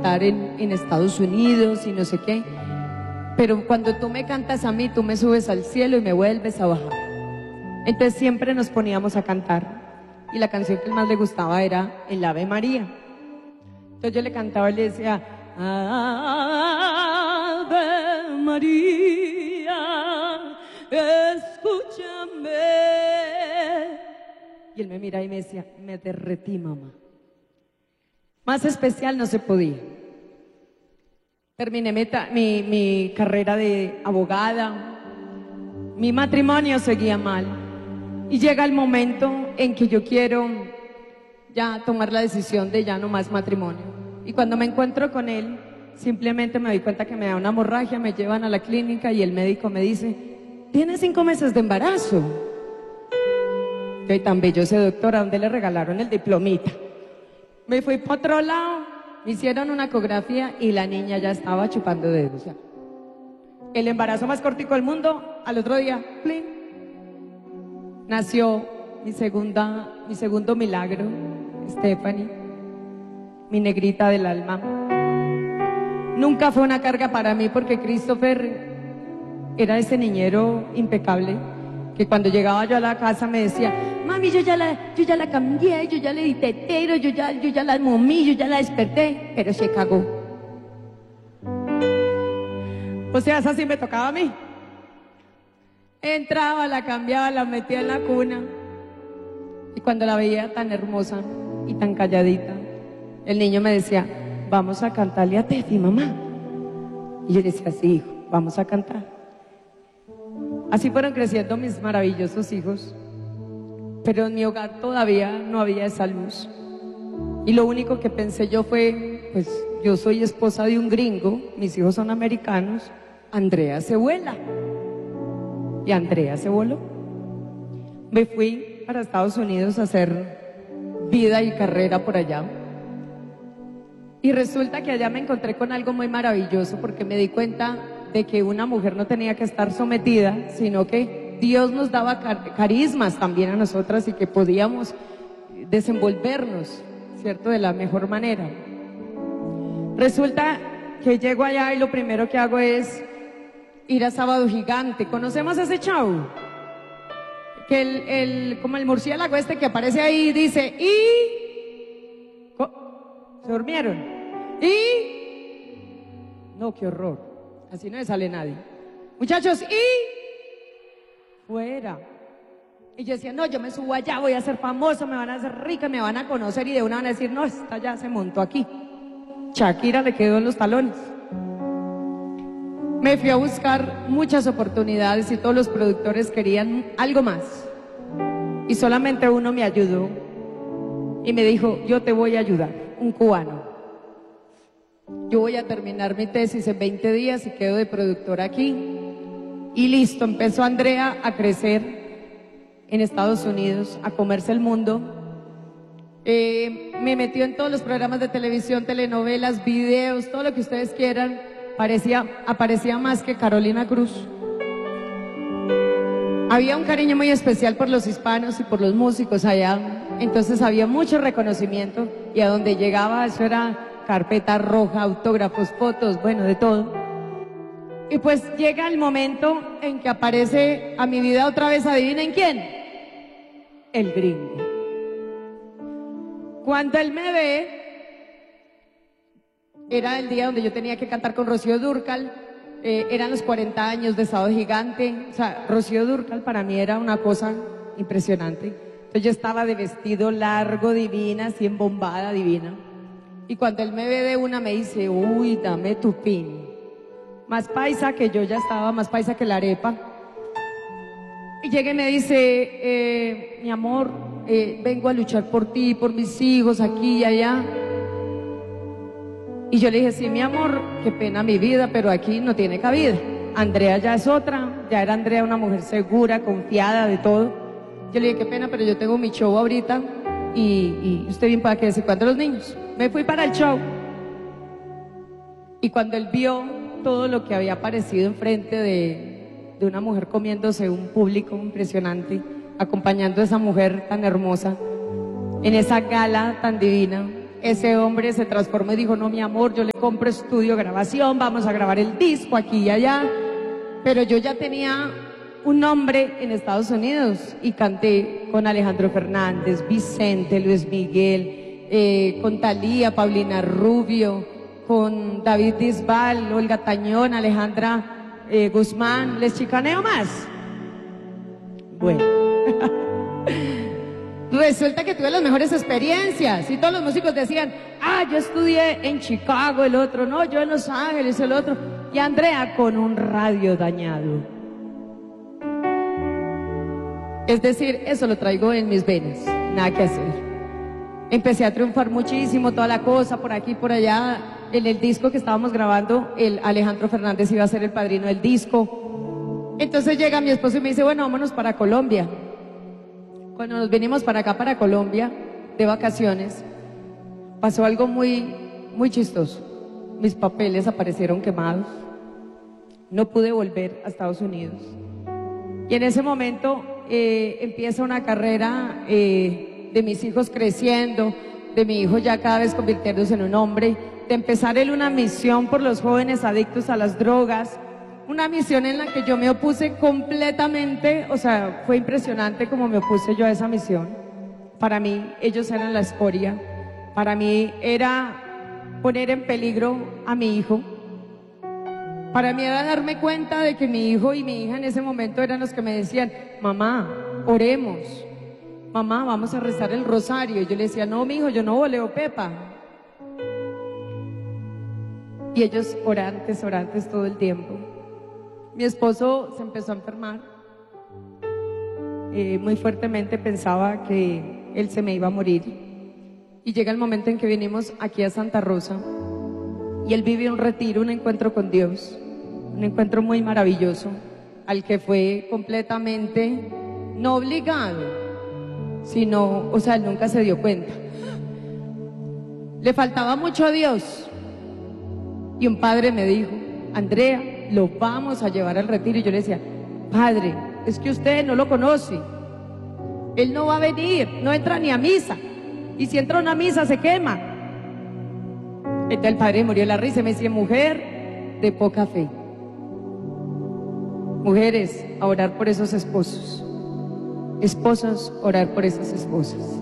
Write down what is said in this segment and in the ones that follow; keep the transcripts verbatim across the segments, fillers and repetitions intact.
cantar en, en Estados Unidos y no sé qué. Pero cuando tú me cantas a mí, tú me subes al cielo y me vuelves a bajar. Entonces siempre nos poníamos a cantar. Y la canción que más le gustaba era el Ave María. Entonces yo le cantaba y le decía, Ave María, escúchame. Y él me mira y me decía, me derretí, mamá. Más especial no se podía. Terminé mi, mi, mi carrera de abogada. Mi matrimonio seguía mal. Y llega el momento en que yo quiero ya tomar la decisión de ya no más matrimonio. Y cuando me encuentro con él, simplemente me doy cuenta que me da una hemorragia, me llevan a la clínica y el médico me dice, tiene cinco meses de embarazo. Yo, tan bello ese doctor, ¿a dónde le regalaron el diplomita? Me fui para otro lado, me hicieron una ecografía y la niña ya estaba chupando dedos. Ya. El embarazo más cortico del mundo, al otro día, ¡plin! Nació mi segunda, mi segundo milagro, Stephanie, mi negrita del alma. Nunca fue una carga para mí porque Christopher era ese niñero impecable que cuando llegaba yo a la casa me decía, mami, yo ya la, yo ya la cambié, yo ya le di tetero, yo ya, yo ya la momí, yo ya la desperté, pero se cagó. O sea, esa sí me tocaba a mí. Entraba, la cambiaba, la metía en la cuna. Y cuando la veía tan hermosa y tan calladita, el niño me decía, vamos a cantarle a Tefi, mamá. Y yo decía, sí, hijo, vamos a cantar. Así fueron creciendo mis maravillosos hijos. Pero en mi hogar todavía no había esa luz. Y lo único que pensé yo fue, pues yo soy esposa de un gringo, mis hijos son americanos, Andrea se vuela. Y Andrea se voló. Me fui para Estados Unidos a hacer vida y carrera por allá. Y resulta que allá me encontré con algo muy maravilloso porque me di cuenta de que una mujer no tenía que estar sometida, sino que Dios nos daba car carismas también a nosotras y que podíamos desenvolvernos, ¿cierto?, de la mejor manera. Resulta que llego allá y lo primero que hago es ir a Sábado Gigante. ¿Conocemos ese show? Que el, el, como el murciélago este que aparece ahí y dice, y... ¿Se durmieron? Y... No, qué horror. Así no le sale nadie. Muchachos, y... Fuera. Y yo decía, no, yo me subo allá, voy a ser famoso, me van a hacer rica, me van a conocer y de una van a decir, no, esta ya se montó aquí. Shakira le quedó en los talones. Me fui a buscar muchas oportunidades y todos los productores querían algo más. Y solamente uno me ayudó y me dijo, yo te voy a ayudar, un cubano. Yo voy a terminar mi tesis en veinte días y quedo de productora aquí. Y listo, empezó Andrea a crecer en Estados Unidos, a comerse el mundo. Eh, me metió en todos los programas de televisión, telenovelas, videos, todo lo que ustedes quieran. Parecía, aparecía más que Carolina Cruz. Había un cariño muy especial por los hispanos y por los músicos allá. Entonces había mucho reconocimiento y a donde llegaba eso era carpeta roja, autógrafos, fotos, bueno, de todo. Y pues llega el momento en que aparece a mi vida otra vez, ¿adivinen quién? El gringo. Cuando él me ve, era el día donde yo tenía que cantar con Rocío Dúrcal, eh, eran los cuarenta años de Sábado Gigante, o sea, Rocío Dúrcal para mí era una cosa impresionante. Entonces yo estaba de vestido largo, divina, así embombada, divina. Y cuando él me ve de una me dice, uy, dame tu pin. Más paisa que yo ya estaba, más paisa que la arepa. Y llega y me dice, eh, mi amor, eh, vengo a luchar por ti, por mis hijos, aquí y allá. Y yo le dije, sí, mi amor, qué pena mi vida, pero aquí no tiene cabida. Andrea ya es otra, ya era Andrea una mujer segura, confiada de todo. Yo le dije, qué pena, pero yo tengo mi show ahorita y, y usted bien para que se cuenten los niños. Me fui para el show. Y cuando él vio todo lo que había aparecido enfrente de, de una mujer comiéndose un público impresionante, acompañando a esa mujer tan hermosa, en esa gala tan divina, ese hombre se transformó y dijo, no, mi amor, yo le compro estudio, grabación, vamos a grabar el disco aquí y allá. Pero yo ya tenía un nombre en Estados Unidos y canté con Alejandro Fernández, Vicente, Luis Miguel, eh, con Thalía, Paulina Rubio, con David Bisbal, Olga Tañón, Alejandra eh, Guzmán. ¿Les chicaneo más? Bueno. Resulta que tuve las mejores experiencias y todos los músicos decían, ah, yo estudié en Chicago, el otro, no, yo en Los Ángeles, el otro, y Andrea con un radio dañado. Es decir, eso lo traigo en mis venas, nada que hacer. Empecé a triunfar muchísimo, toda la cosa, por aquí, por allá. En el disco que estábamos grabando, el Alejandro Fernández iba a ser el padrino del disco. Entonces llega mi esposo y me dice, bueno, vámonos para Colombia. Cuando nos vinimos para acá, para Colombia, de vacaciones, pasó algo muy, muy chistoso. Mis papeles aparecieron quemados. No pude volver a Estados Unidos. Y en ese momento eh, empieza una carrera eh, de mis hijos creciendo, de mi hijo ya cada vez convirtiéndose en un hombre, de empezar él una misión por los jóvenes adictos a las drogas. Una misión en la que yo me opuse completamente, o sea, fue impresionante como me opuse yo a esa misión. Para mí, ellos eran la escoria. Para mí era poner en peligro a mi hijo. Para mí era darme cuenta de que mi hijo y mi hija en ese momento eran los que me decían, mamá, oremos. Mamá, vamos a rezar el rosario. Y yo le decía, no, mi hijo, yo no voleo Pepa. Y ellos orantes, orantes todo el tiempo. Mi esposo se empezó a enfermar, eh, muy fuertemente pensaba que él se me iba a morir. Y llega el momento en que vinimos aquí a Santa Rosa y él vive un retiro, un encuentro con Dios, un encuentro muy maravilloso, al que fue completamente no obligado, sino, o sea, él nunca se dio cuenta. Le faltaba mucho a Dios y un padre me dijo, Andrea, lo vamos a llevar al retiro. Y yo le decía, padre, es que usted no lo conoce, él no va a venir, no entra ni a misa, y si entra a una misa se quema. Entonces el padre murió de la risa y me decía, mujer de poca fe, mujeres, a orar por esos esposos, esposos, orar por esas esposas.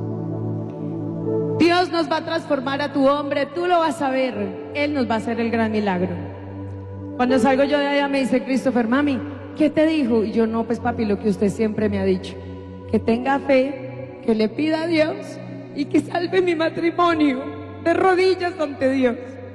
Dios nos va a transformar a tu hombre, tú lo vas a ver, Él nos va a hacer el gran milagro. Cuando salgo yo de allá me dice Christopher, mami, ¿qué te dijo? Y yo, no, pues papi, lo que usted siempre me ha dicho, que tenga fe, que le pida a Dios y que salve mi matrimonio de rodillas ante Dios.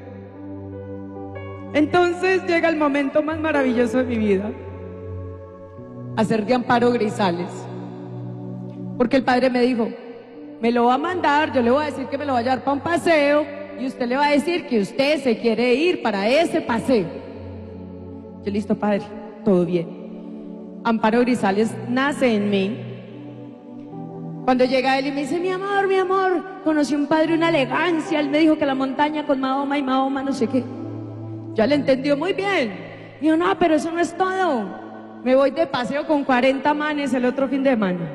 Entonces llega el momento más maravilloso de mi vida, hacer de Amparo Grisales, porque el padre me dijo, me lo va a mandar, yo le voy a decir que me lo va a llevar para un paseo y usted le va a decir que usted se quiere ir para ese paseo. Yo, listo, padre, todo bien. Amparo Grisales nace en mí. Cuando llega él y me dice, mi amor, mi amor, conocí un padre, una elegancia, él me dijo que la montaña con Mahoma y Mahoma no sé qué. Ya le entendió muy bien. Y yo, no, pero eso no es todo. Me voy de paseo con cuarenta manes el otro fin de semana.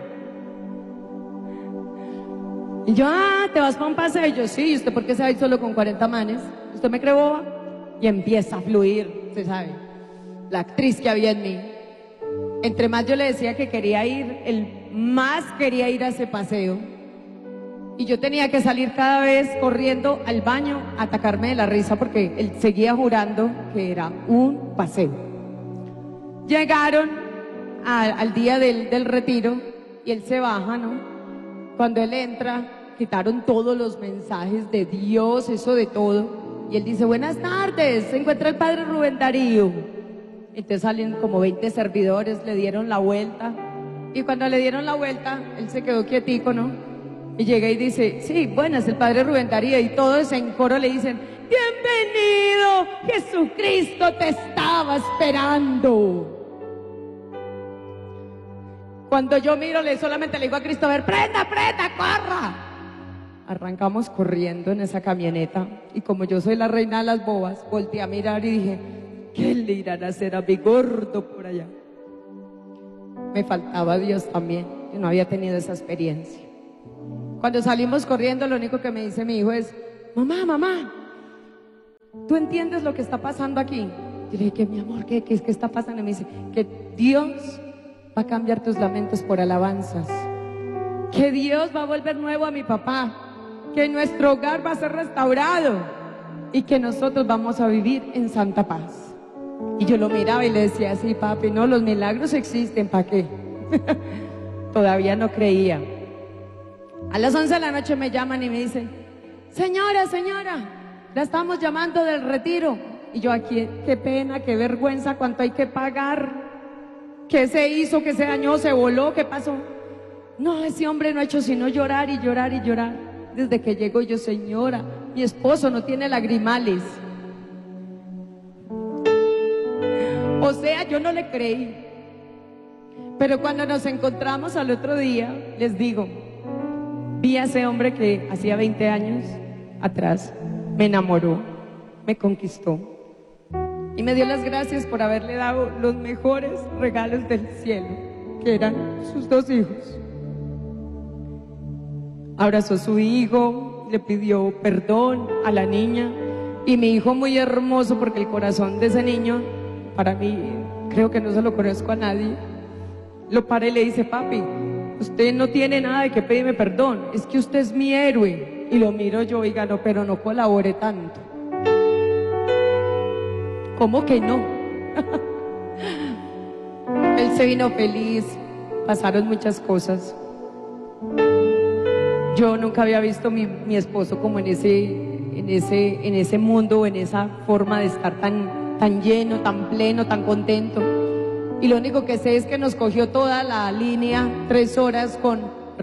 Y yo, ah, ¿te vas para un paseo? Y yo, sí, ¿y usted por qué se va a ir solo con cuarenta manes? ¿Usted me cree boba? Y empieza a fluir, se sabe, la actriz que había en mí. Entre más yo le decía que quería ir, él más quería ir a ese paseo. Y yo tenía que salir cada vez corriendo al baño a atacarme de la risa porque él seguía jurando que era un paseo. Llegaron a, al día del, del retiro y él se baja, ¿no? Cuando él entra, quitaron todos los mensajes de Dios, eso de todo. Y él dice, buenas tardes, se encuentra el padre Rubén Darío. Entonces salen como veinte servidores, le dieron la vuelta. Y cuando le dieron la vuelta, él se quedó quietico, ¿no? Y llega y dice, sí, bueno, es el padre Rubén Darío. Y todos en coro le dicen, bienvenido, Jesucristo te estaba esperando. Cuando yo miro, le solamente le digo a Cristo, a ver, prenda, prenda, corra. Arrancamos corriendo en esa camioneta. Y como yo soy la reina de las bobas, volteé a mirar y dije, ¿qué le irán a hacer a mi gordo por allá? Me faltaba Dios también, yo no había tenido esa experiencia. Cuando salimos corriendo, lo único que me dice mi hijo es: mamá, mamá, ¿tú entiendes lo que está pasando aquí? Yo le dije: ¿qué, mi amor? ¿Qué, qué, qué está pasando? Y me dice: que Dios va a cambiar tus lamentos por alabanzas, que Dios va a volver nuevo a mi papá, que nuestro hogar va a ser restaurado y que nosotros vamos a vivir en santa paz. Y yo lo miraba y le decía: sí, papi, no, los milagros existen, ¿para qué? Todavía no creía. A las once de la noche me llaman y me dicen: señora, señora, la estamos llamando del retiro. Y yo aquí: qué pena, qué vergüenza, cuánto hay que pagar, qué se hizo, qué se dañó, se voló, qué pasó. No, ese hombre no ha hecho sino llorar y llorar y llorar desde que llegó. Yo: señora, mi esposo no tiene lagrimales. O sea, yo no le creí. Pero cuando nos encontramos al otro día, les digo, vi a ese hombre que hacía veinte años atrás me enamoró, me conquistó y me dio las gracias por haberle dado los mejores regalos del cielo, que eran sus dos hijos. Abrazó a su hijo, le pidió perdón a la niña, y mi hijo, muy hermoso, porque el corazón de ese niño, para mí, creo que no se lo conozco a nadie, lo para y le dice: papi, usted no tiene nada de que pedirme perdón, es que usted es mi héroe. Y lo miro yo: oiga, no, pero no colabore tanto. ¿Cómo que no? Él se vino feliz, pasaron muchas cosas. Yo nunca había visto mi, mi esposo como en ese, en ese, en ese mundo, en esa forma de estar tan, tan lleno, tan pleno, tan contento. Y lo único que sé es que nos cogió toda la línea, tres horas con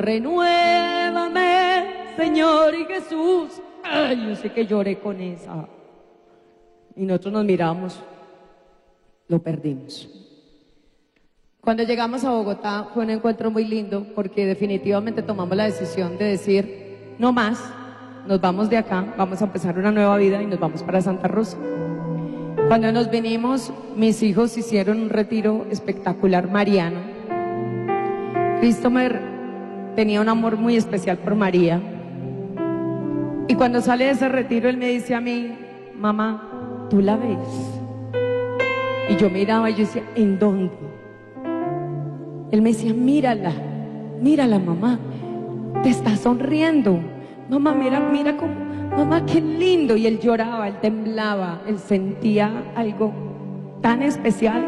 renuévame, Señor y Jesús. Ay, yo sé que lloré con esa. Y nosotros nos miramos, lo perdimos. Cuando llegamos a Bogotá fue un encuentro muy lindo, porque definitivamente tomamos la decisión de decir: no más, nos vamos de acá, vamos a empezar una nueva vida y nos vamos para Santa Rosa. Cuando nos vinimos, mis hijos hicieron un retiro espectacular mariano. Christopher tenía un amor muy especial por María. Y cuando sale de ese retiro, él me dice a mí: mamá, ¿tú la ves? Y yo miraba y yo decía: ¿en dónde? Él me decía: mírala, mírala, mamá, te está sonriendo. Mamá, mira, mira cómo, mamá, qué lindo. Y él lloraba, él temblaba, él sentía algo tan especial.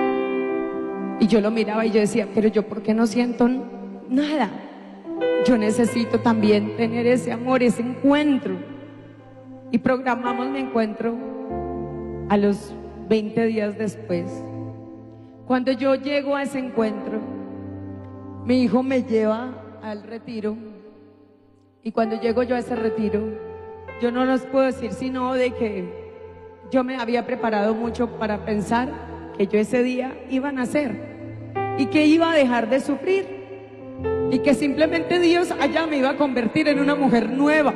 Y yo lo miraba y yo decía: pero yo, ¿por qué no siento nada? Yo necesito también tener ese amor, ese encuentro. Y programamos mi encuentro a los veinte días después. Cuando yo llego a ese encuentro, mi hijo me lleva al retiro. Y cuando llego yo a ese retiro, yo no les puedo decir sino de que yo me había preparado mucho para pensar que yo ese día iba a nacer y que iba a dejar de sufrir y que simplemente Dios allá me iba a convertir en una mujer nueva.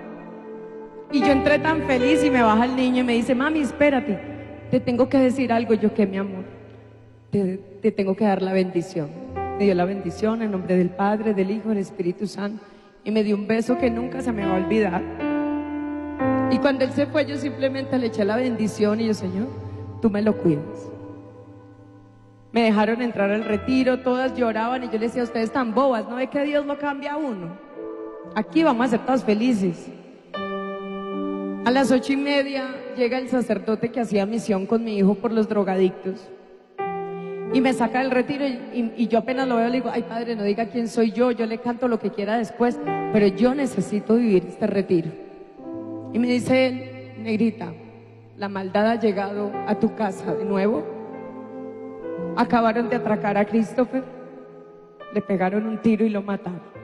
Y yo entré tan feliz y me baja el niño y me dice: mami, espérate, te tengo que decir algo. Yo: ¿qué, mi amor? Te, te tengo que dar la bendición. Me dio la bendición en nombre del Padre, del Hijo, del Espíritu Santo, y me dio un beso que nunca se me va a olvidar. Y cuando él se fue, yo simplemente le eché la bendición y yo: Señor, tú me lo cuidas. Me dejaron entrar al retiro, todas lloraban y yo les decía: ustedes tan bobas, ¿no ve que Dios lo cambia a uno? Aquí vamos a ser todas felices. A las ocho y media llega el sacerdote que hacía misión con mi hijo por los drogadictos y me saca del retiro, y, y, y yo apenas lo veo le digo: ay, padre, no diga quién soy yo, yo le canto lo que quiera después, pero yo necesito vivir este retiro. Y me dice él: negrita, la maldad ha llegado a tu casa de nuevo. Acabaron de atracar a Christopher, le pegaron un tiro y lo mataron.